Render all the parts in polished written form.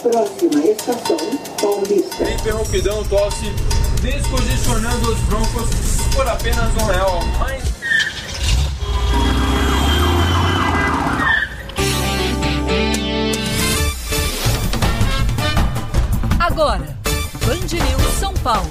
Próxima estação, Paulista. Interrompidão tosse, descongestionando os broncos por apenas R$1. Mas... Agora, Band News São Paulo.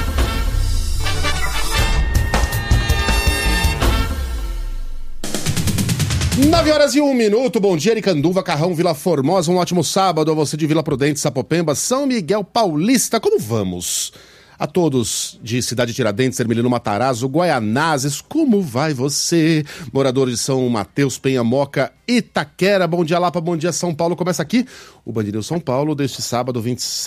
9h01. Bom dia, Aricanduva, Carrão, Vila Formosa. Um ótimo sábado a você de Vila Prudente, Sapopemba, São Miguel Paulista. Como vamos? A todos de Cidade Tiradentes, Ermelino Matarazzo, Guaianazes, como vai você? Moradores de São Mateus, Penha, Moca, Itaquera, bom dia Lapa, bom dia São Paulo. Começa aqui o Band News São Paulo deste sábado,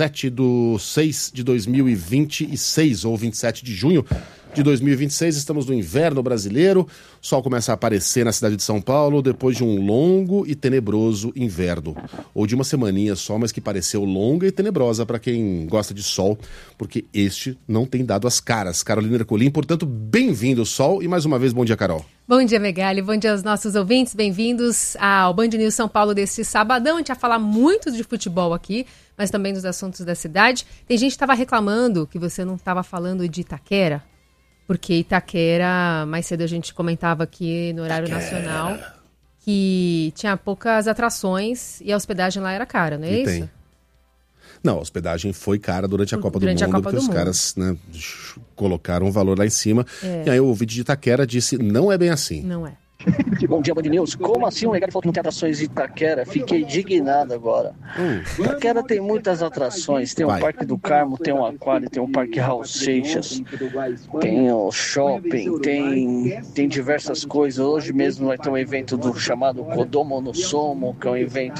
27/6/2026, ou 27 de junho de 2026. Estamos no inverno brasileiro, o sol começa a aparecer na cidade de São Paulo depois de um longo e tenebroso inverno, ou de uma semaninha só, mas que pareceu longa e tenebrosa para quem gosta de sol, porque este não tem dado as caras. Carolina Ercolim, portanto, bem-vindo ao sol e mais uma vez, bom dia, Carol. Bom dia, Megali, bom dia aos nossos ouvintes, bem-vindos ao Band News São Paulo deste sabadão. A gente vai falar muito de futebol aqui, mas também dos assuntos da cidade. Tem gente que estava reclamando que você não estava falando de Itaquera, porque Itaquera, mais cedo a gente comentava aqui no horário nacional, que tinha poucas atrações e a hospedagem lá era cara, não é isso? Tem. Não, a hospedagem foi cara durante a Copa do Mundo, porque os caras, né, colocaram o valor lá em cima. E aí o vídeo de Itaquera disse, não é bem assim. Não é. Bom dia, Band News. Como assim o Megali falou que não tem atrações de Itaquera? Fiquei indignado agora. Itaquera tem muitas atrações. Tem o Parque do Carmo, tem o Aquário, tem o Parque Raul Seixas, tem o shopping, tem diversas coisas. Hoje mesmo vai ter um evento chamado Kodomo no Somo, que é um evento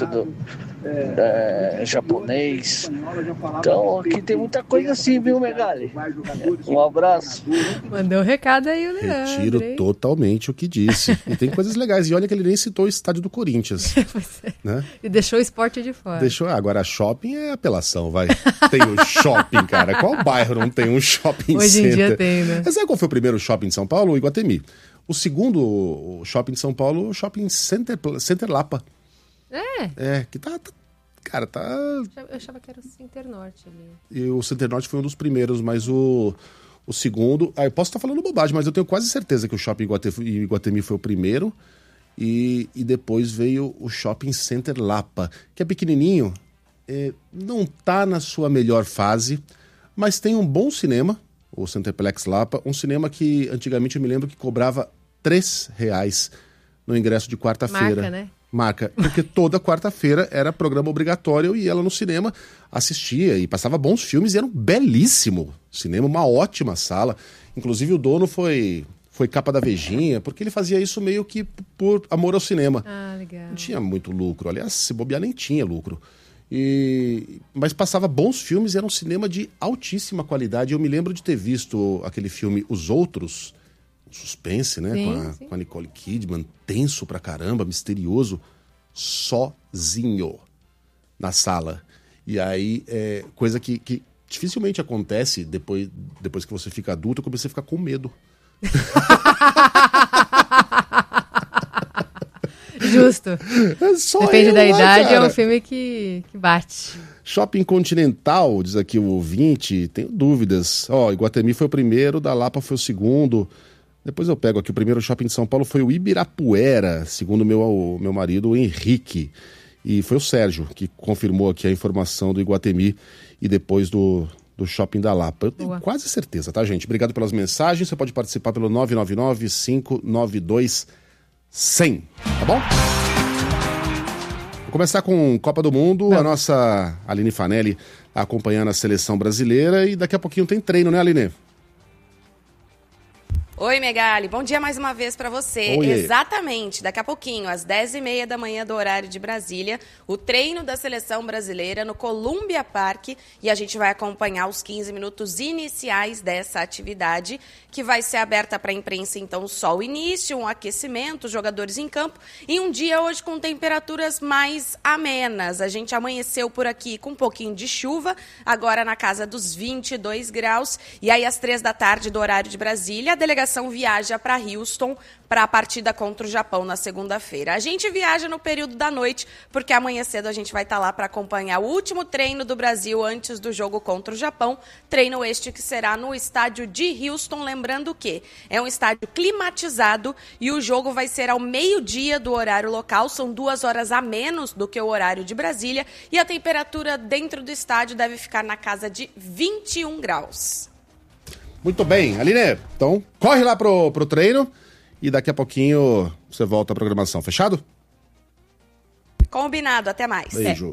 japonês. Então aqui tem muita coisa assim, viu, Megali? Um abraço. Mandou um recado aí o Leandro. Retiro totalmente o que disse. E tem coisas legais. E olha que ele nem citou o estádio do Corinthians. Né? E deixou o esporte de fora. Agora, shopping é apelação, vai. Tem um shopping, cara. Qual bairro não tem um shopping Hoje center? Hoje em dia tem, né? Mas sabe qual foi o primeiro shopping de São Paulo? O Iguatemi. O segundo shopping de São Paulo, o Shopping Center Lapa. Que tá... Cara, tá... Eu achava que era o Center Norte ali. E o Center Norte foi um dos primeiros, mas o segundo... eu posso estar falando bobagem, mas eu tenho quase certeza que o Shopping Iguatemi foi o primeiro. E depois veio o Shopping Center Lapa, que é pequenininho, não tá na sua melhor fase, mas tem um bom cinema, o Centerplex Lapa, um cinema que antigamente eu me lembro que cobrava R$3 no ingresso de quarta-feira. Marca, né? Marca, porque toda quarta-feira era programa obrigatório e ela no cinema assistia e passava bons filmes e era um belíssimo cinema, uma ótima sala. Inclusive o dono foi capa da Vejinha, porque ele fazia isso meio que por amor ao cinema. Ah, legal. Não tinha muito lucro, aliás, se bobear nem tinha lucro. Mas passava bons filmes e era um cinema de altíssima qualidade. Eu me lembro de ter visto aquele filme Os Outros, suspense, né? Sim, com a Nicole Kidman, tenso pra caramba, misterioso, sozinho na sala. E aí, coisa que dificilmente acontece depois que você fica adulto, eu comecei a ficar com medo. Justo. Depende da idade, cara. É um filme que bate. Shopping Continental, diz aqui o ouvinte, tenho dúvidas. Iguatemi foi o primeiro, da Lapa foi o segundo. Depois eu pego aqui, o primeiro shopping de São Paulo foi o Ibirapuera, segundo o meu marido, o Henrique. E foi o Sérgio que confirmou aqui a informação do Iguatemi e depois do shopping da Lapa. Eu tenho quase certeza, tá, gente? Obrigado pelas mensagens. Você pode participar pelo 999-592-100, tá bom? Vou começar com Copa do Mundo. A nossa Aline Fanelli acompanhando a seleção brasileira e daqui a pouquinho tem treino, né, Aline? Oi, Megali. Bom dia mais uma vez para você. Oi. Exatamente. Daqui a pouquinho, às 10h30 da manhã do horário de Brasília, o treino da seleção brasileira no Columbia Park. E a gente vai acompanhar os 15 minutos iniciais dessa atividade, que vai ser aberta para a imprensa, então, só o início, um aquecimento, os jogadores em campo. E um dia hoje com temperaturas mais amenas. A gente amanheceu por aqui com um pouquinho de chuva, agora na casa dos 22 graus. E aí, às 3 da tarde do horário de Brasília, a delegação delegação viaja para Houston para a partida contra o Japão na segunda-feira. A gente viaja no período da noite, porque amanhã cedo a gente vai estar lá para acompanhar o último treino do Brasil antes do jogo contra o Japão. Treino este que será no estádio de Houston, lembrando que é um estádio climatizado e o jogo vai ser ao meio-dia do horário local, são 2 horas a menos do que o horário de Brasília, e a temperatura dentro do estádio deve ficar na casa de 21 graus. Muito bem, Aline, então corre lá pro treino e daqui a pouquinho você volta à programação, fechado? Combinado, até mais. Beijo.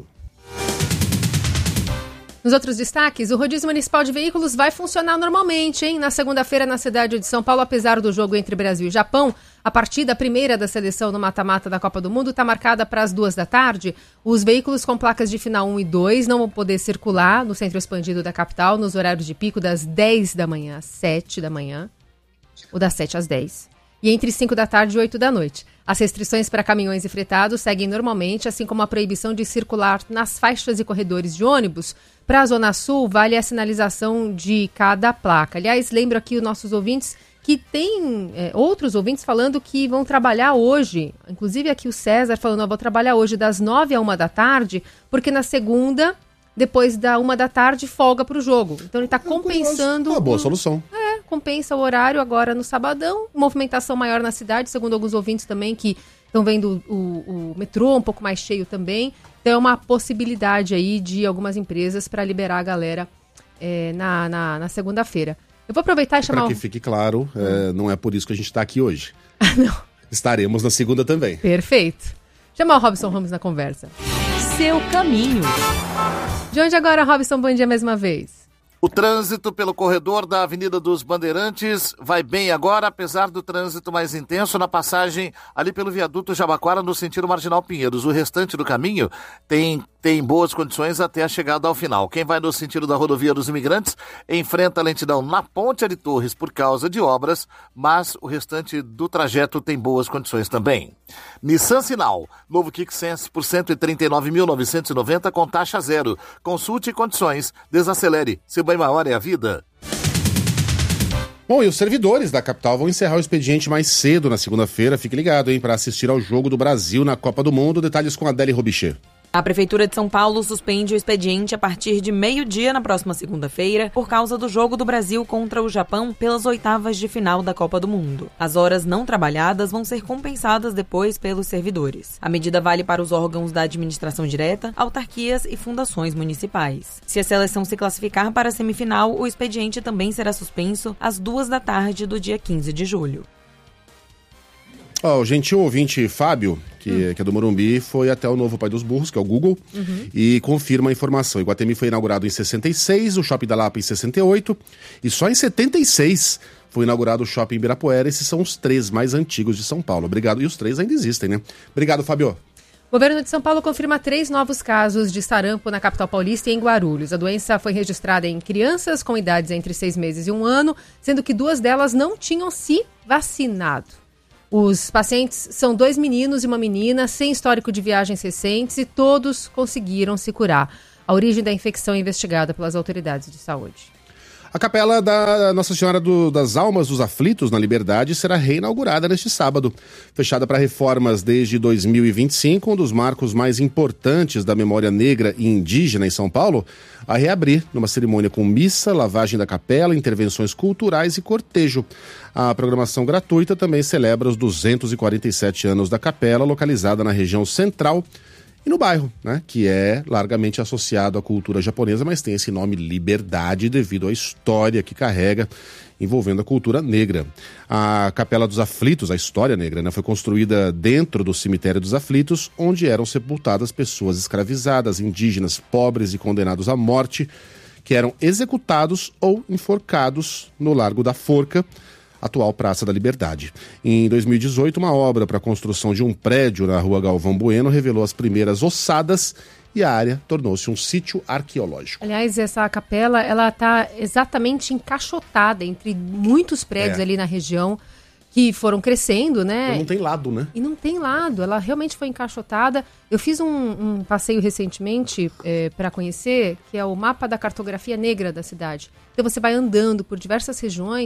Nos outros destaques, o rodízio municipal de veículos vai funcionar normalmente, hein? Na segunda-feira, na cidade de São Paulo, apesar do jogo entre Brasil e Japão, a partida primeira da seleção no mata-mata da Copa do Mundo está marcada para as 2h. Os veículos com placas de final 1 e 2 não vão poder circular no centro expandido da capital nos horários de pico das 10 da manhã às 7 da manhã, ou das 7 às 10, e entre 5 da tarde e 8 da noite. As restrições para caminhões e fretados seguem normalmente, assim como a proibição de circular nas faixas e corredores de ônibus. Para a Zona Sul, vale a sinalização de cada placa. Aliás, lembro aqui os nossos ouvintes que tem outros ouvintes falando que vão trabalhar hoje. Inclusive aqui o César falando, vou trabalhar hoje das 9 à 1 da tarde, porque na segunda, depois da 1 da tarde, folga para o jogo. Então ele está compensando... Uma boa solução. Compensa o horário agora no sabadão, movimentação maior na cidade, segundo alguns ouvintes também que estão vendo o metrô um pouco mais cheio também. Então é uma possibilidade aí de algumas empresas para liberar a galera na segunda-feira. Eu vou aproveitar e chamar... Para que fique claro, não é por isso que a gente está aqui hoje. Não. Estaremos na segunda também. Perfeito. Chamar o Robson Ramos na conversa. Seu caminho. De onde agora, Robson? Bom dia mais uma vez. O trânsito pelo corredor da Avenida dos Bandeirantes vai bem agora, apesar do trânsito mais intenso na passagem ali pelo viaduto Jabaquara no sentido Marginal Pinheiros. O restante do caminho tem boas condições até a chegada ao final. Quem vai no sentido da Rodovia dos Imigrantes enfrenta a lentidão na Ponte de Torres por causa de obras, mas o restante do trajeto tem boas condições também. Nissan Sinal, novo Kicks Sense por 139.990 com taxa zero. Consulte condições, desacelere, seu bem maior é a vida. Bom, e os servidores da capital vão encerrar o expediente mais cedo na segunda-feira. Fique ligado, hein, para assistir ao jogo do Brasil na Copa do Mundo. Detalhes com a Adélie Robichê. A Prefeitura de São Paulo suspende o expediente a partir de meio-dia na próxima segunda-feira por causa do jogo do Brasil contra o Japão pelas oitavas de final da Copa do Mundo. As horas não trabalhadas vão ser compensadas depois pelos servidores. A medida vale para os órgãos da administração direta, autarquias e fundações municipais. Se a seleção se classificar para a semifinal, o expediente também será suspenso às 14h do dia 15 de julho. O gentil ouvinte Fábio, que é do Morumbi, foi até o novo pai dos burros, que é o Google, e confirma a informação. Iguatemi foi inaugurado em 66, o Shopping da Lapa em 68, e só em 76 foi inaugurado o Shopping Ibirapuera. Esses são os 3 mais antigos de São Paulo. Obrigado. E os 3 ainda existem, né? Obrigado, Fábio. O governo de São Paulo confirma 3 novos casos de sarampo na capital paulista e em Guarulhos. A doença foi registrada em crianças com idades entre 6 meses e 1 ano, sendo que 2 delas não tinham se vacinado. Os pacientes são 2 meninos e uma menina, sem histórico de viagens recentes, e todos conseguiram se curar. A origem da infecção é investigada pelas autoridades de saúde. A capela da Nossa Senhora das Almas dos Aflitos, na Liberdade, será reinaugurada neste sábado. Fechada para reformas desde 2025, um dos marcos mais importantes da memória negra e indígena em São Paulo, a reabrir numa cerimônia com missa, lavagem da capela, intervenções culturais e cortejo. A programação gratuita também celebra os 247 anos da capela, localizada na região central e no bairro, né, que é largamente associado à cultura japonesa, mas tem esse nome Liberdade devido à história que carrega envolvendo a cultura negra. A Capela dos Aflitos, a história negra, né, foi construída dentro do Cemitério dos Aflitos, onde eram sepultadas pessoas escravizadas, indígenas, pobres e condenados à morte, que eram executados ou enforcados no Largo da Forca, atual Praça da Liberdade. Em 2018, uma obra para a construção de um prédio na Rua Galvão Bueno revelou as primeiras ossadas e a área tornou-se um sítio arqueológico. Aliás, essa capela, ela está exatamente encaixotada entre muitos prédios ali na região que foram crescendo, né? Não tem lado, né? E não tem lado, ela realmente foi encaixotada. Eu fiz um passeio recentemente para conhecer, que é o mapa da cartografia negra da cidade. Então você vai andando por diversas regiões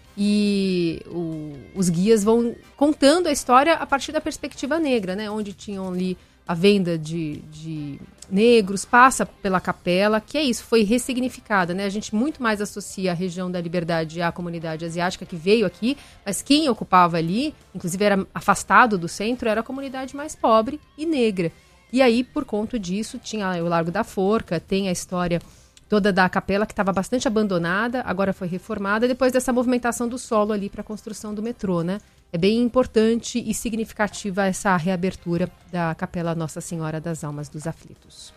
e os guias vão contando a história a partir da perspectiva negra, né? Onde tinham ali a venda de negros, passa pela capela, que é isso, foi ressignificada, né? A gente muito mais associa a região da Liberdade à comunidade asiática que veio aqui, mas quem ocupava ali, inclusive era afastado do centro, era a comunidade mais pobre e negra. E aí, por conta disso, tinha o Largo da Forca, tem a história toda da capela que estava bastante abandonada, agora foi reformada, depois dessa movimentação do solo ali para a construção do metrô, né? É bem importante e significativa essa reabertura da Capela Nossa Senhora das Almas dos Aflitos.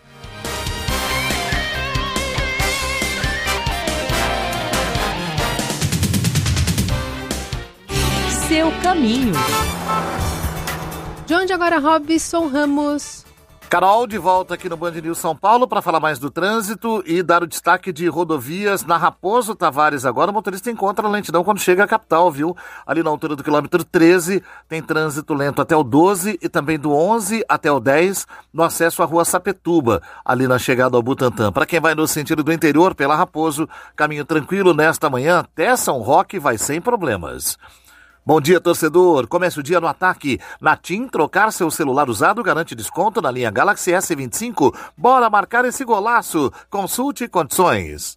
Seu caminho. De onde agora, Robson Ramos? Carol, de volta aqui no Band News São Paulo para falar mais do trânsito e dar o destaque de rodovias. Na Raposo Tavares agora, o motorista encontra lentidão quando chega à capital, viu? Ali na altura do quilômetro 13 tem trânsito lento até o 12 e também do 11 até o 10 no acesso à rua Sapetuba, ali na chegada ao Butantã. Para quem vai no sentido do interior, pela Raposo, caminho tranquilo nesta manhã até São Roque vai sem problemas. Bom dia, torcedor. Comece o dia no ataque. Na TIM, trocar seu celular usado garante desconto na linha Galaxy S25. Bora marcar esse golaço. Consulte condições.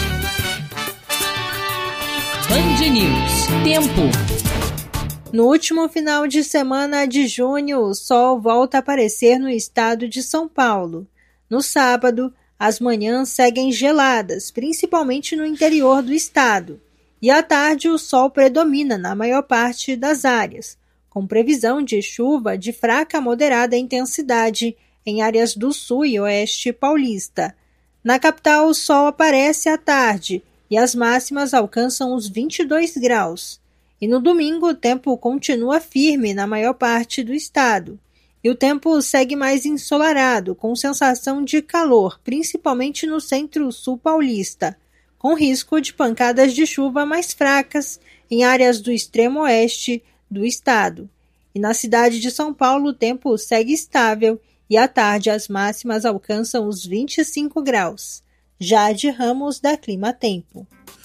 Band News. Tempo. No último final de semana de junho, o sol volta a aparecer no estado de São Paulo. No sábado, as manhãs seguem geladas, principalmente no interior do estado. E à tarde o sol predomina na maior parte das áreas, com previsão de chuva de fraca a moderada intensidade em áreas do sul e oeste paulista. Na capital o sol aparece à tarde e as máximas alcançam os 22 graus. E no domingo o tempo continua firme na maior parte do estado. E o tempo segue mais ensolarado, com sensação de calor, principalmente no centro-sul paulista, com risco de pancadas de chuva mais fracas em áreas do extremo oeste do estado. E na cidade de São Paulo o tempo segue estável e à tarde as máximas alcançam os 25 graus. Jade Ramos, da Clima Tempo.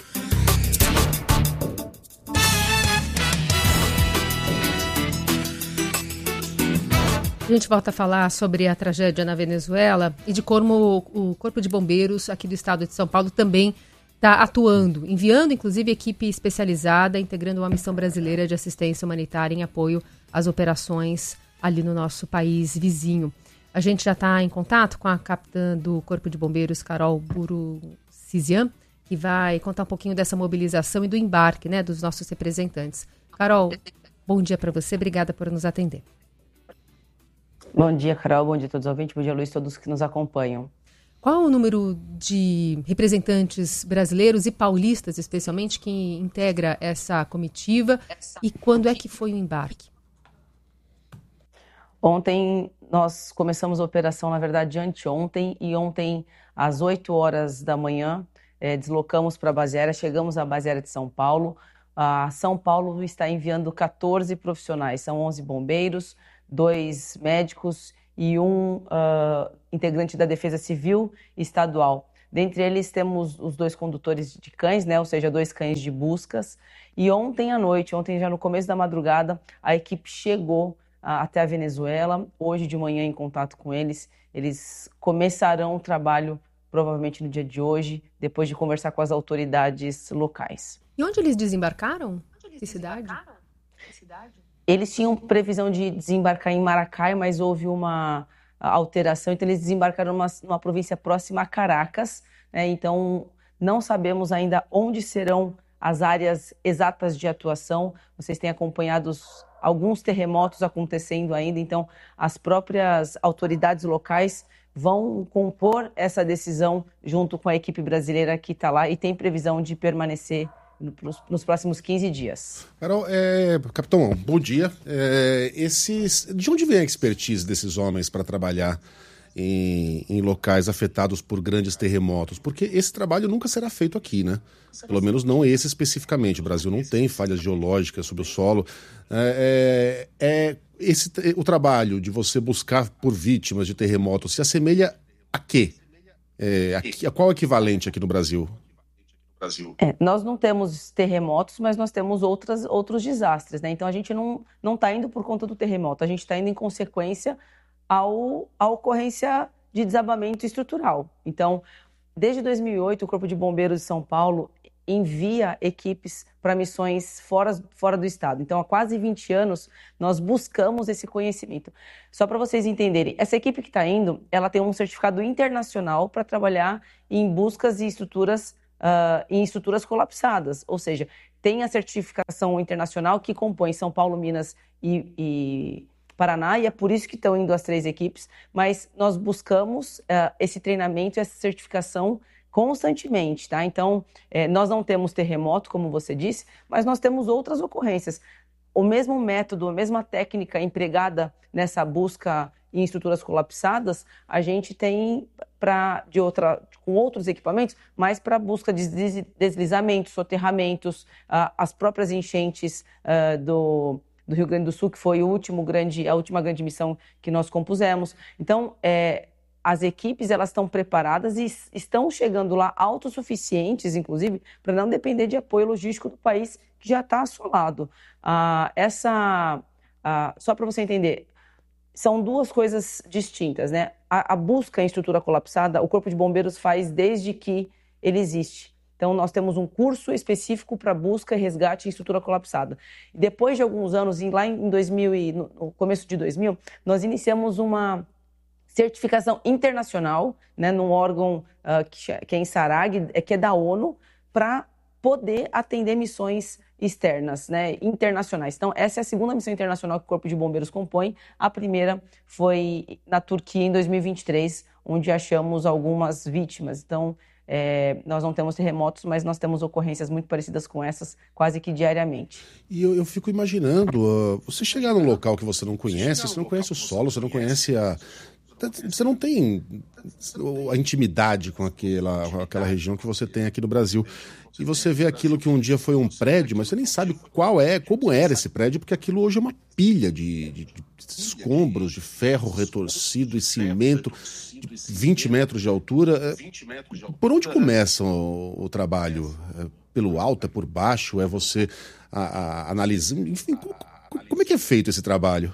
A gente volta a falar sobre a tragédia na Venezuela e de como o Corpo de Bombeiros aqui do estado de São Paulo também está atuando, enviando inclusive equipe especializada, integrando uma missão brasileira de assistência humanitária em apoio às operações ali no nosso país vizinho. A gente já está em contato com a capitã do Corpo de Bombeiros, Carol Burucizian, que vai contar um pouquinho dessa mobilização e do embarque, né, dos nossos representantes. Carol, bom dia para você, obrigada por nos atender. Bom dia, Carol, bom dia a todos os ouvintes, bom dia, Luiz, todos que nos acompanham. Qual o número de representantes brasileiros e paulistas, especialmente, que integra essa comitiva e quando é que foi o embarque? Ontem nós começamos a operação, na verdade, anteontem, e ontem às 8 horas da manhã deslocamos para a base aérea, chegamos à base aérea de São Paulo. São Paulo está enviando 14 profissionais, são 11 bombeiros, 2 médicos e um integrante da Defesa Civil Estadual. Dentre eles temos os 2 condutores de cães, né, ou seja, 2 cães de buscas. E ontem à noite, ontem já no começo da madrugada, a equipe chegou até a Venezuela. Hoje de manhã, em contato com eles, eles começarão o trabalho provavelmente no dia de hoje, depois de conversar com as autoridades locais. E onde eles desembarcaram? Que cidade? Eles tinham previsão de desembarcar em Maracay, mas houve uma alteração, então eles desembarcaram numa província próxima a Caracas, né? Então não sabemos ainda onde serão as áreas exatas de atuação. Vocês têm acompanhado alguns terremotos acontecendo ainda, então as próprias autoridades locais vão compor essa decisão junto com a equipe brasileira que está lá e tem previsão de permanecer nos próximos 15 dias. Carol, capitão, bom dia. De onde vem a expertise desses homens para trabalhar em locais afetados por grandes terremotos? Porque esse trabalho nunca será feito aqui, né? Pelo menos não esse especificamente. O Brasil não tem falhas geológicas sobre o solo. O trabalho de você buscar por vítimas de terremotos se assemelha a quê? Qual é o equivalente aqui no Brasil? Nós não temos terremotos, mas nós temos outros desastres, né? Então a gente não está indo por conta do terremoto, a gente está indo em consequência à ocorrência de desabamento estrutural. Então, desde 2008, o Corpo de Bombeiros de São Paulo envia equipes para missões fora do estado. Então, há quase 20 anos, nós buscamos esse conhecimento. Só para vocês entenderem, essa equipe que está indo, ela tem um certificado internacional para trabalhar em buscas e estruturas colapsadas. Ou seja, tem a certificação internacional que compõe São Paulo, Minas e Paraná, e é por isso que estão indo as 3 equipes, mas nós buscamos esse treinamento e essa certificação constantemente, tá? Então, nós não temos terremoto, como você disse, mas nós temos outras ocorrências. O mesmo método, a mesma técnica empregada nessa busca em estruturas colapsadas, a gente tem com outros equipamentos, mas para busca de deslizamentos, soterramentos, as próprias enchentes do Rio Grande do Sul, que foi a última grande missão que nós compusemos. Então, as equipes elas estão preparadas e estão chegando lá autossuficientes, inclusive, para não depender de apoio logístico do país que já está assolado. Só para você entender, são 2 coisas distintas, né? A busca em estrutura colapsada, o Corpo de Bombeiros faz desde que ele existe. Então, nós temos um curso específico para busca e resgate em estrutura colapsada. Depois de alguns anos, lá em 2000 no começo de 2000, nós iniciamos uma certificação internacional, né, num órgão que é em Sarag, que é da ONU, para poder atender missões externas, né, internacionais. Então, essa é a segunda missão internacional que o Corpo de Bombeiros compõe. A primeira foi na Turquia, em 2023, onde achamos algumas vítimas. Então, nós não temos terremotos, mas nós temos ocorrências muito parecidas com essas quase que diariamente. E eu fico imaginando, você chegar num local que você não conhece o solo, você não conhece você não tem a intimidade com aquela região que você tem aqui no Brasil. E você vê aquilo que um dia foi um prédio, mas você nem sabe como era esse prédio, porque aquilo hoje é uma pilha de escombros, de ferro retorcido e cimento, de 20 metros de altura. Por onde começa o trabalho? Pelo alto, é por baixo? É você analisando? Enfim, como é que é feito esse trabalho?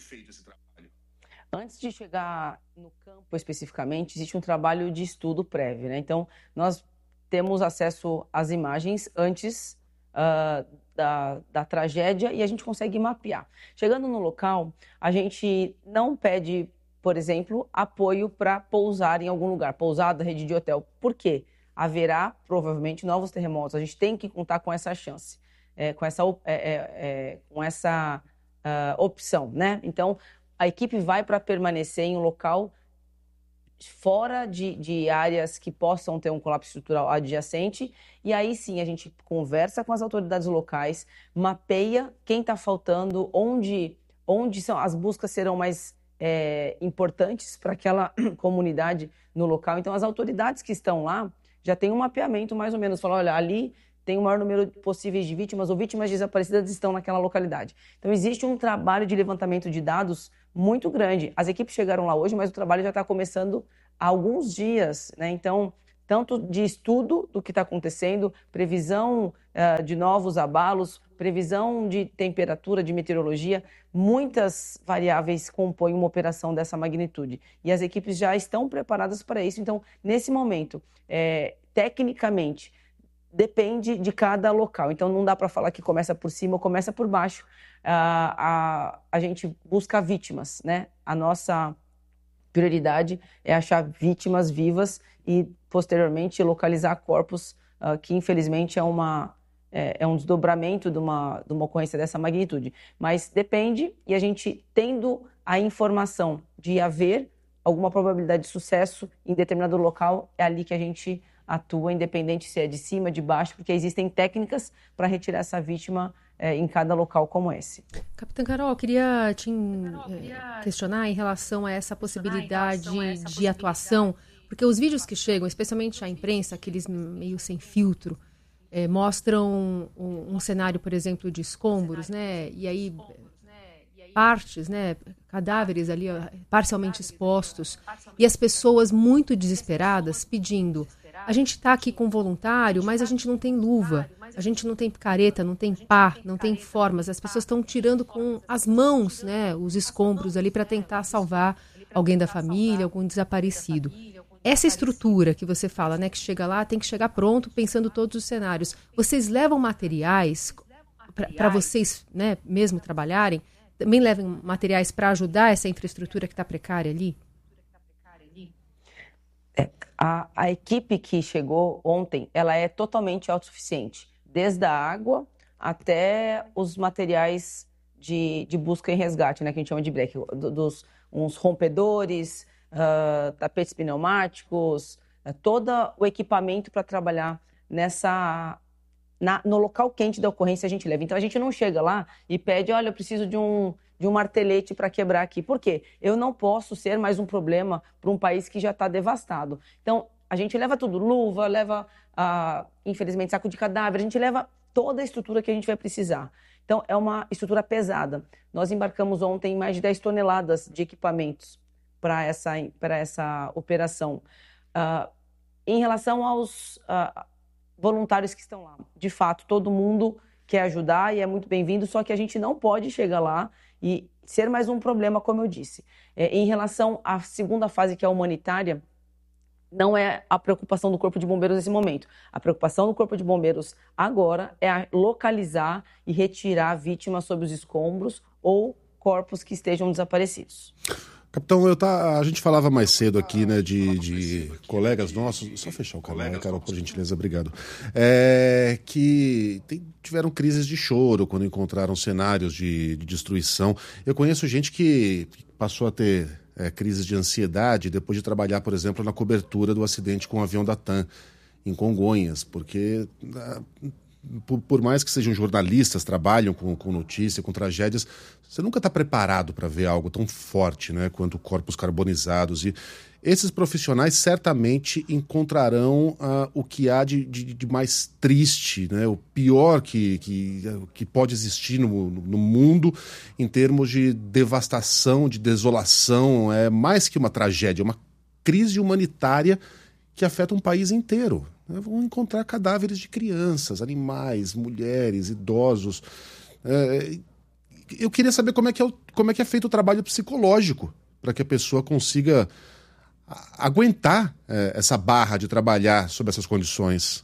Antes de chegar no campo especificamente, existe um trabalho de estudo prévio, né? Então, nós temos acesso às imagens antes da tragédia e a gente consegue mapear. Chegando no local, a gente não pede, por exemplo, apoio para pousar em algum lugar, pousada, rede de hotel. Por quê? Haverá, provavelmente, novos terremotos. A gente tem que contar com essa chance, com essa opção, né? Então, a equipe vai para permanecer em um local fora de áreas que possam ter um colapso estrutural adjacente, e aí sim a gente conversa com as autoridades locais, mapeia quem está faltando, onde as buscas serão mais importantes para aquela comunidade no local. Então as autoridades que estão lá já têm um mapeamento mais ou menos, falam, olha, ali tem o maior número possíveis de vítimas ou vítimas desaparecidas estão naquela localidade. Então existe um trabalho de levantamento de dados muito grande. As equipes chegaram lá hoje, mas o trabalho já está começando há alguns dias, né? Então, tanto de estudo do que está acontecendo, previsão de novos abalos, previsão de temperatura, de meteorologia, muitas variáveis compõem uma operação dessa magnitude. E as equipes já estão preparadas para isso. Então, nesse momento, tecnicamente, depende de cada local. Então, não dá para falar que começa por cima ou começa por baixo. A gente busca vítimas, né? A nossa prioridade é achar vítimas vivas e, posteriormente, localizar corpos, que, infelizmente, é um desdobramento de uma ocorrência dessa magnitude. Mas depende, e a gente, tendo a informação de haver alguma probabilidade de sucesso em determinado local, é ali que a gente atua, independente se é de cima, de baixo, porque existem técnicas para retirar essa vítima em cada local como esse. Capitã Carol, queria te questionar em relação a essa possibilidade de atuação, porque os vídeos que chegam, especialmente a imprensa, aqueles meio sem filtro, mostram um cenário, por exemplo, de escombros, né? E aí partes, né? Cadáveres ali parcialmente expostos, e as pessoas muito desesperadas pedindo a gente está aqui com voluntário, mas a gente não tem luva, a gente não tem picareta, não tem pá, não tem formas. As pessoas estão tirando com as mãos, né, os escombros ali para tentar salvar alguém da família, algum desaparecido. Essa estrutura que você fala, né, que chega lá, tem que chegar pronto, pensando todos os cenários. Vocês levam materiais para vocês, né, mesmo trabalharem? Também levam materiais para ajudar essa infraestrutura que está precária ali? A equipe que chegou ontem, ela é totalmente autossuficiente, desde a água até os materiais de busca e resgate, né, que a gente chama de break, uns rompedores, tapetes pneumáticos, todo o equipamento para trabalhar no local quente da ocorrência a gente leva. Então a gente não chega lá e pede, olha, eu preciso de um martelete para quebrar aqui. Por quê? Eu não posso ser mais um problema para um país que já está devastado. Então a gente leva tudo, luva, leva, infelizmente, saco de cadáver, a gente leva toda a estrutura que a gente vai precisar. Então é uma estrutura pesada. Nós embarcamos ontem mais de 10 toneladas de equipamentos para essa operação. Em relação aos voluntários que estão lá, de fato, todo mundo quer ajudar e é muito bem-vindo, só que a gente não pode chegar lá e ser mais um problema, como eu disse. Em relação à segunda fase, que é a humanitária, não é a preocupação do Corpo de Bombeiros nesse momento. A preocupação do Corpo de Bombeiros agora é localizar e retirar vítimas sob os escombros ou corpos que estejam desaparecidos. Capitão, a gente falava mais cedo aqui, né, de colegas nossos, só fechar o canal, né, Carol, por gentileza, obrigado, que tiveram crises de choro quando encontraram cenários de destruição. Eu conheço gente que passou a ter crises de ansiedade depois de trabalhar, por exemplo, na cobertura do acidente com o avião da TAM, em Congonhas, porque por mais que sejam jornalistas, trabalham com notícia, com tragédias, você nunca está preparado para ver algo tão forte, né, quanto corpos carbonizados. E esses profissionais certamente encontrarão o que há de mais triste, né, o pior que pode existir no mundo em termos de devastação, de desolação. É mais que uma tragédia, é uma crise humanitária que afeta um país inteiro. Vão encontrar cadáveres de crianças, animais, mulheres, idosos. Eu queria saber como é que é feito o trabalho psicológico para que a pessoa consiga aguentar essa barra de trabalhar sob essas condições.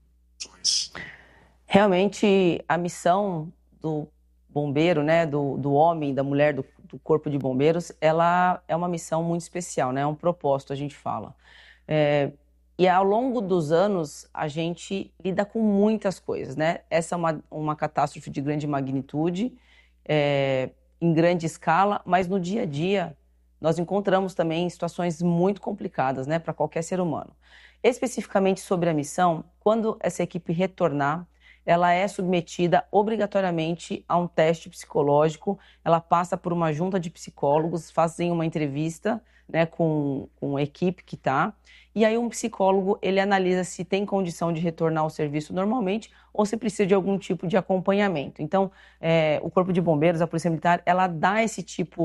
Realmente, a missão do bombeiro, né, do homem, da mulher, do Corpo de Bombeiros, ela é uma missão muito especial, né? É um propósito, a gente fala. E ao longo dos anos, a gente lida com muitas coisas, né? Essa é uma catástrofe de grande magnitude, em grande escala, mas no dia a dia nós encontramos também situações muito complicadas, né, para qualquer ser humano. Especificamente sobre a missão, quando essa equipe retornar, ela é submetida obrigatoriamente a um teste psicológico, ela passa por uma junta de psicólogos, fazem uma entrevista, né, com a equipe que está, e aí um psicólogo, ele analisa se tem condição de retornar ao serviço normalmente ou se precisa de algum tipo de acompanhamento. Então, o Corpo de Bombeiros, a Polícia Militar, ela dá esse tipo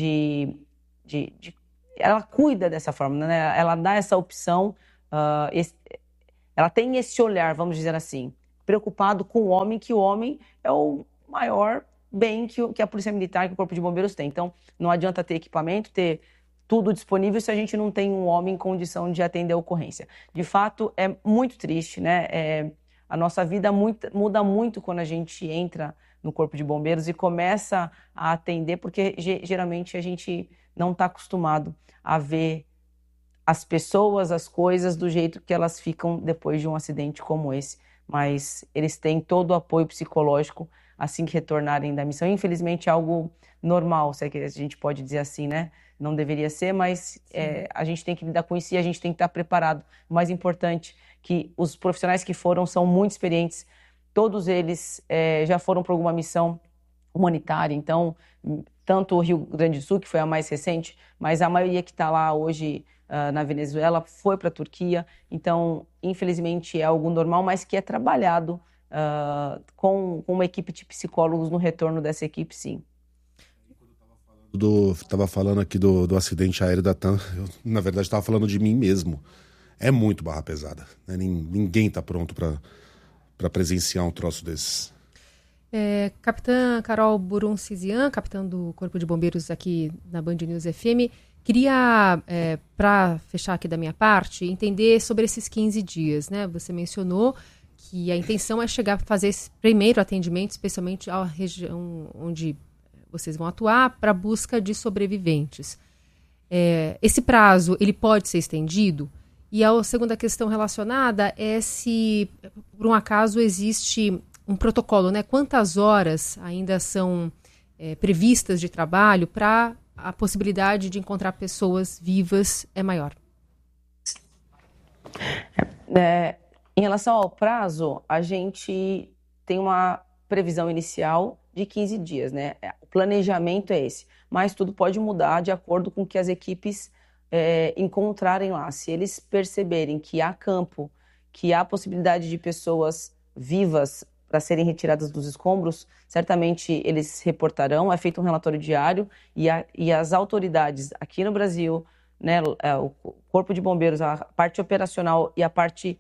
ela cuida dessa forma, né? Ela dá essa opção, ela tem esse olhar, vamos dizer assim, preocupado com o homem, que o homem é o maior bem que a Polícia Militar, que o Corpo de Bombeiros tem. Então, não adianta ter equipamento, ter tudo disponível se a gente não tem um homem em condição de atender a ocorrência. De fato, é muito triste, né? A nossa vida muda muito quando a gente entra no Corpo de Bombeiros e começa a atender, porque geralmente a gente não está acostumado a ver as pessoas, as coisas do jeito que elas ficam depois de um acidente como esse. Mas eles têm todo o apoio psicológico assim que retornarem da missão. Infelizmente é algo normal, se é que a gente pode dizer assim, né? Não deveria ser, mas a gente tem que lidar com isso e a gente tem que estar preparado. O mais importante, que os profissionais que foram são muito experientes, todos eles já foram para alguma missão humanitária, então, tanto o Rio Grande do Sul, que foi a mais recente, mas a maioria que está lá hoje na Venezuela foi para a Turquia, então, infelizmente é algo normal, mas que é trabalhado com uma equipe de psicólogos no retorno dessa equipe, sim. Estava falando aqui do acidente aéreo da TAM, eu, na verdade, estava falando de mim mesmo. é muito barra pesada. Né? Ninguém está pronto para presenciar um troço desses. Capitã Carol Buron-Cizian, capitã do Corpo de Bombeiros aqui na Band News FM, queria, para fechar aqui da minha parte, entender sobre esses 15 dias. Né? Você mencionou que a intenção é chegar a fazer esse primeiro atendimento, especialmente à região onde vocês vão atuar, para a busca de sobreviventes. Esse prazo, ele pode ser estendido? E a segunda questão relacionada é se, por um acaso, existe um protocolo, né? Quantas horas ainda são previstas de trabalho para a possibilidade de encontrar pessoas vivas é maior? Em relação ao prazo, a gente tem uma previsão inicial de 15 dias, né? O planejamento é esse, mas tudo pode mudar de acordo com o que as equipes encontrarem lá. Se eles perceberem que há campo, que há possibilidade de pessoas vivas para serem retiradas dos escombros, certamente eles reportarão, é feito um relatório diário e as autoridades aqui no Brasil, né, o Corpo de Bombeiros, a parte operacional e a parte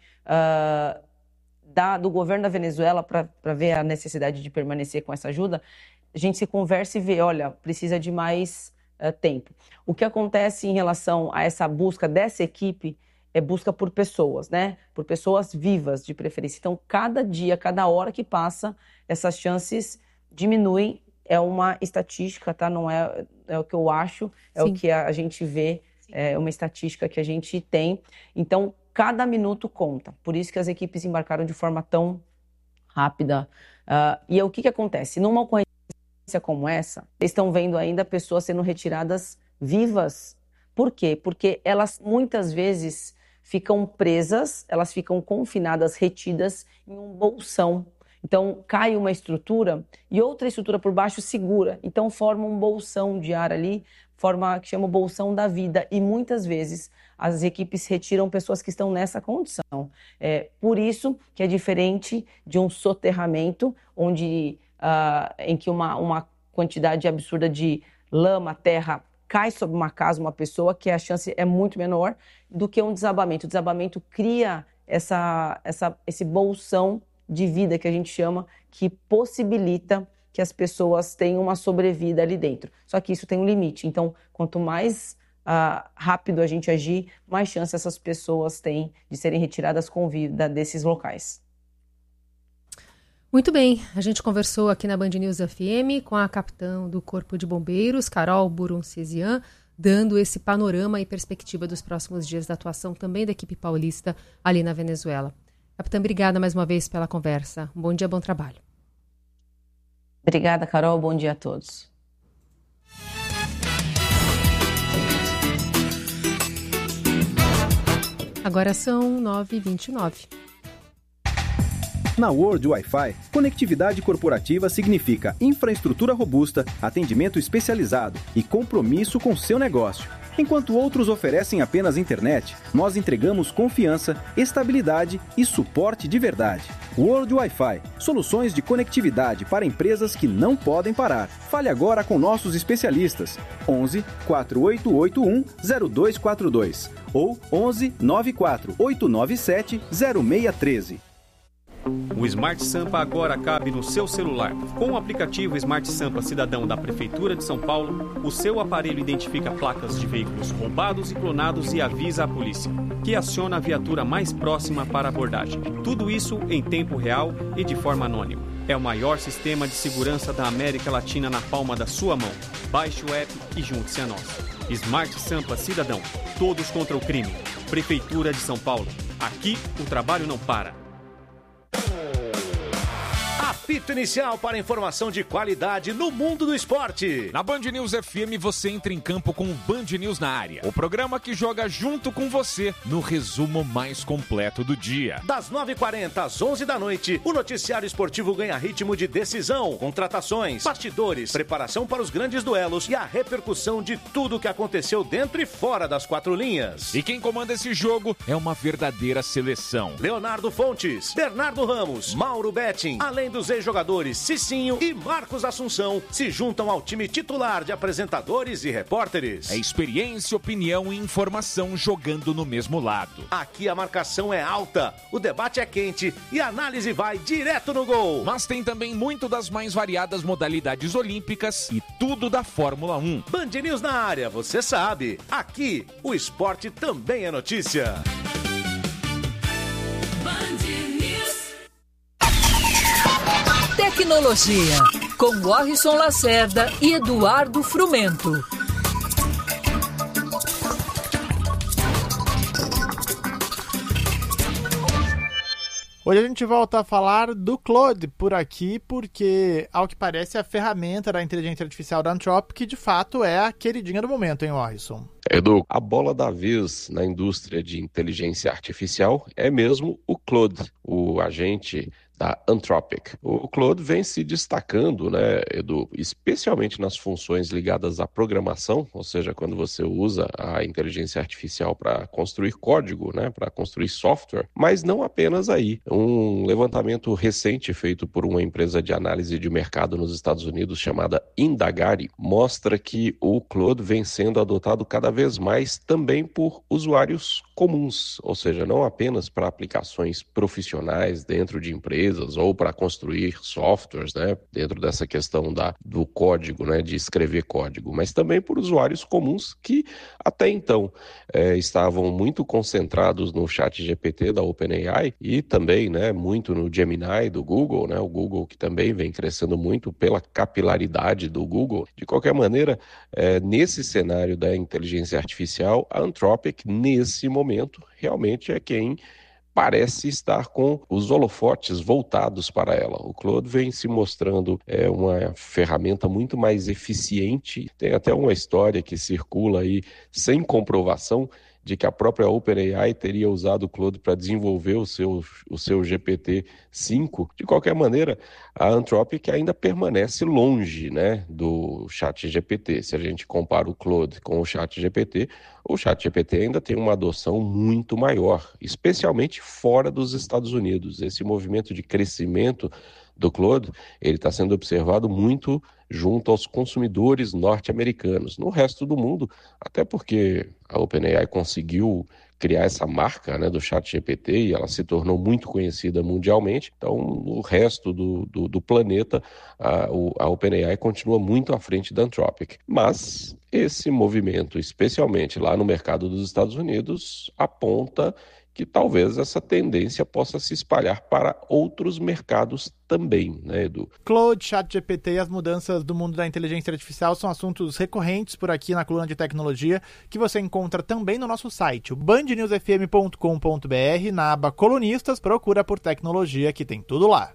do governo da Venezuela para ver a necessidade de permanecer com essa ajuda, a gente se conversa e vê, olha, precisa de mais tempo. O que acontece em relação a essa busca dessa equipe é busca por pessoas, né? Por pessoas vivas, de preferência. Então, cada dia, cada hora que passa, essas chances diminuem. É uma estatística, tá? Não é o que eu acho, é Sim. O que a gente vê, é uma estatística que a gente tem. Então, cada minuto conta. Por isso que as equipes embarcaram de forma tão rápida. E o que acontece? Numa ocorrência como essa, vocês estão vendo ainda pessoas sendo retiradas vivas. Por quê? Porque elas muitas vezes ficam presas, elas ficam confinadas, retidas em um bolsão. Então, cai uma estrutura e outra estrutura por baixo segura. Então, forma um bolsão de ar ali, que chama o bolsão da vida. E muitas vezes as equipes retiram pessoas que estão nessa condição. Por isso que é diferente de um soterramento, em que uma quantidade absurda de lama, terra, cai sobre uma casa, uma pessoa, que a chance é muito menor do que um desabamento. O desabamento cria esse bolsão de vida que a gente chama, que possibilita que as pessoas tenham uma sobrevida ali dentro. Só que isso tem um limite. Então, quanto mais rápido a gente agir, mais chance essas pessoas têm de serem retiradas com vida desses locais. Muito bem, a gente conversou aqui na Band News FM com a capitã do Corpo de Bombeiros, Carol Buron-Cizian, dando esse panorama e perspectiva dos próximos dias da atuação também da equipe paulista ali na Venezuela. Capitã, obrigada mais uma vez pela conversa. Um bom dia, bom trabalho. Obrigada, Carol. Bom dia a todos. Agora são 9h29. Na World Wi-Fi, conectividade corporativa significa infraestrutura robusta, atendimento especializado e compromisso com seu negócio. Enquanto outros oferecem apenas internet, nós entregamos confiança, estabilidade e suporte de verdade. World Wi-Fi, soluções de conectividade para empresas que não podem parar. Fale agora com nossos especialistas. 11 4881 0242 ou 11 94 897 0613. O Smart Sampa agora cabe no seu celular. Com o aplicativo Smart Sampa Cidadão da Prefeitura de São Paulo, o seu aparelho identifica placas de veículos roubados e clonados e avisa a polícia, que aciona a viatura mais próxima para abordagem. Tudo isso em tempo real e de forma anônima. É o maior sistema de segurança da América Latina na palma da sua mão. Baixe o app e junte-se a nós. Smart Sampa Cidadão. Todos contra o crime. Prefeitura de São Paulo. Aqui o trabalho não para. Apito inicial para informação de qualidade no mundo do esporte. Na Band News FM você entra em campo com o Band News na área. O programa que joga junto com você no resumo mais completo do dia. Das 9h40 às 11 da noite, o noticiário esportivo ganha ritmo de decisão, contratações, bastidores, preparação para os grandes duelos e a repercussão de tudo o que aconteceu dentro e fora das quatro linhas. E quem comanda esse jogo é uma verdadeira seleção. Leonardo Fontes, Bernardo Ramos, Mauro Betting, além dos dois jogadores, Cicinho e Marcos Assunção, se juntam ao time titular de apresentadores e repórteres. É experiência, opinião e informação jogando no mesmo lado. Aqui a marcação é alta, o debate é quente e a análise vai direto no gol. Mas tem também muito das mais variadas modalidades olímpicas e tudo da Fórmula 1. Band News na área, você sabe. Aqui, o esporte também é notícia. Tecnologia, com Warrison Lacerda e Eduardo Frumento. Hoje a gente volta a falar do Claude por aqui, porque, ao que parece, a ferramenta da inteligência artificial da Anthropic, de fato, é a queridinha do momento, hein, Warrison? Edu, a bola da vez na indústria de inteligência artificial é mesmo o Claude, o agente da Anthropic. O Claude vem se destacando, né, Edu, especialmente nas funções ligadas à programação, ou seja, quando você usa a inteligência artificial para construir código, né, para construir software, mas não apenas aí. Um levantamento recente feito por uma empresa de análise de mercado nos Estados Unidos chamada Indagari mostra que o Claude vem sendo adotado cada vez mais também por usuários comuns, ou seja, não apenas para aplicações profissionais dentro de empresas ou para construir softwares, né, dentro dessa questão do código, né, de escrever código, mas também por usuários comuns que até então estavam muito concentrados no ChatGPT da OpenAI e também, né, muito no Gemini do Google, né, o Google que também vem crescendo muito pela capilaridade do Google. De qualquer maneira, nesse cenário da inteligência artificial, a Anthropic, nesse momento, realmente é quem parece estar com os holofotes voltados para ela. O Claude vem se mostrando uma ferramenta muito mais eficiente. Tem até uma história que circula aí sem comprovação de que a própria OpenAI teria usado o Claude para desenvolver o seu GPT-5. De qualquer maneira, a Anthropic ainda permanece longe, né, do ChatGPT. Se a gente compara o Claude com o ChatGPT ainda tem uma adoção muito maior, especialmente fora dos Estados Unidos. Esse movimento de crescimento do Claude, ele está sendo observado muito junto aos consumidores norte-americanos. No resto do mundo, até porque a OpenAI conseguiu criar essa marca, né, do ChatGPT e ela se tornou muito conhecida mundialmente, então no resto do planeta a OpenAI continua muito à frente da Anthropic. Mas esse movimento, especialmente lá no mercado dos Estados Unidos, aponta que talvez essa tendência possa se espalhar para outros mercados também, né, Edu? Claude, ChatGPT e as mudanças do mundo da inteligência artificial são assuntos recorrentes por aqui na coluna de tecnologia, que você encontra também no nosso site, o bandnewsfm.com.br, na aba Colunistas, procura por tecnologia que tem tudo lá.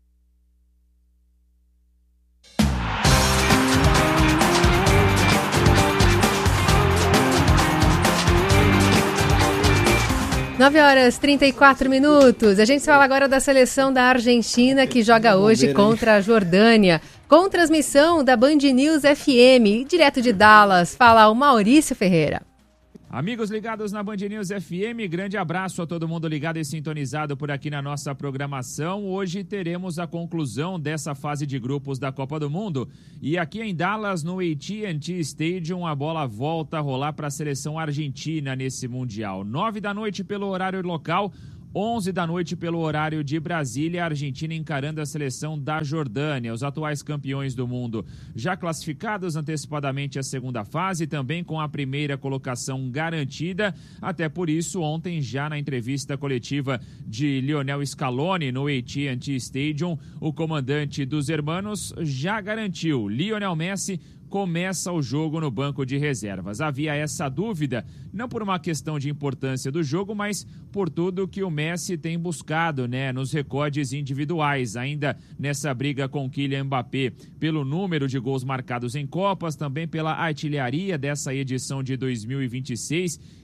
Nove horas e 34 minutos. A gente fala agora da seleção da Argentina, que joga hoje contra a Jordânia, com transmissão da Band News FM, direto de Dallas. Fala o Maurício Ferreira. Amigos ligados na Band News FM, grande abraço a todo mundo ligado e sintonizado por aqui na nossa programação. Hoje teremos a conclusão dessa fase de grupos da Copa do Mundo. E aqui em Dallas, no AT&T Stadium, a bola volta a rolar para a seleção argentina nesse Mundial. 9h pelo horário local, 11h pelo horário de Brasília, a Argentina encarando a seleção da Jordânia, os atuais campeões do mundo, já classificados antecipadamente à segunda fase, também com a primeira colocação garantida. Até por isso, ontem, já na entrevista coletiva de Lionel Scaloni no AT&T Stadium, o comandante dos hermanos já garantiu: Lionel Messi começa o jogo no banco de reservas. Havia essa dúvida, não por uma questão de importância do jogo, mas por tudo que o Messi tem buscado, né, nos recordes individuais, ainda nessa briga com Kylian Mbappé, pelo número de gols marcados em Copas, também pela artilharia dessa edição de 2026,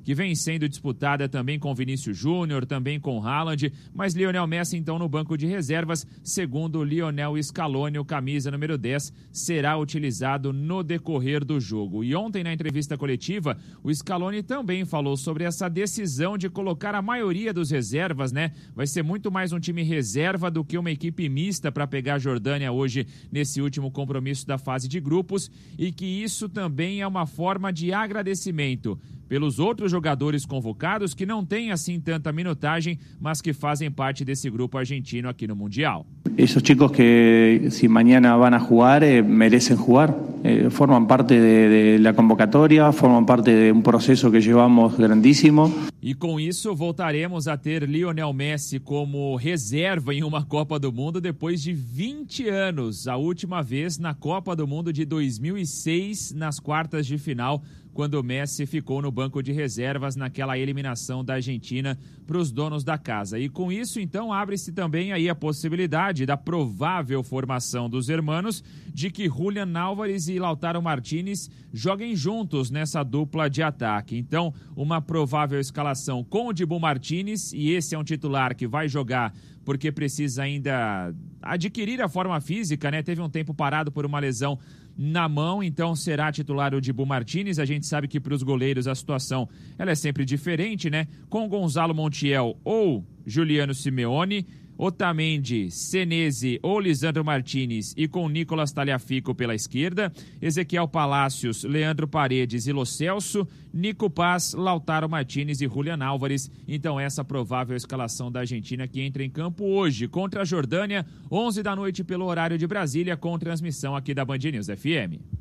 que vem sendo disputada também com Vinícius Júnior, também com Haaland, mas Lionel Messi então no banco de reservas, segundo Lionel Scaloni, o camisa número 10, será utilizado no decorrer do jogo. E ontem na entrevista coletiva, o Scaloni também falou sobre essa decisão de colocar a maioria dos reservas, né? Vai ser muito mais um time reserva do que uma equipe mista para pegar a Jordânia hoje nesse último compromisso da fase de grupos, e que isso também é uma forma de agradecimento pelos outros jogadores convocados que não têm assim tanta minutagem, mas que fazem parte desse grupo argentino aqui no Mundial. Esos chicos que si mañana van a jugar, merecen jugar, forman parte de la convocatoria, forman parte de un proceso que llevamos grandísimo. E com isso voltaremos a ter Lionel Messi como reserva em uma Copa do Mundo depois de 20 anos, a última vez na Copa do Mundo de 2006, nas quartas de final, quando o Messi ficou no banco de reservas naquela eliminação da Argentina para os donos da casa. E com isso, então, abre-se também aí a possibilidade da provável formação dos hermanos de que Julián Álvares e Lautaro Martínez joguem juntos nessa dupla de ataque. Então, uma provável escalação com o Dibu Martínez, e esse é um titular que vai jogar porque precisa ainda adquirir a forma física, né? Teve um tempo parado por uma lesão na mão, então será titular o Dibu Martínez. A gente sabe que para os goleiros a situação ela é sempre diferente, né? Com Gonzalo Montiel ou Juliano Simeone, Otamendi, Senesi ou Lisandro Martínez, e com Nicolas Tagliafico pela esquerda, Ezequiel Palacios, Leandro Paredes e Lo Celso, Nico Paz, Lautaro Martínez e Julián Álvares. Então essa provável escalação da Argentina, que entra em campo hoje contra a Jordânia, 11 da noite pelo horário de Brasília, com transmissão aqui da Band News FM.